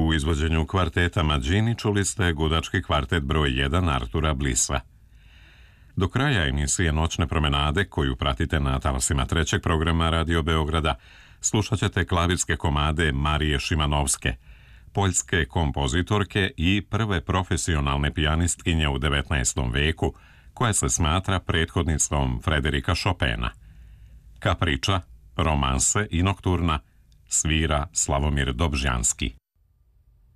U izvođenju kvarteta Mađini čuli ste gudački kvartet broj 1 Artura Blisa. Do kraja emisije Noćne promenade, koju pratite na talasima trećeg programa Radio Beograda, slušat ćete klavirske komade Marije Šimanovske, poljske kompozitorke i prve profesionalne pijanistkinje u 19. veku, koja se smatra prethodnicom Frederika Chopina. Kapriča, romanse i nokturna svira Slavomir Dobžanski.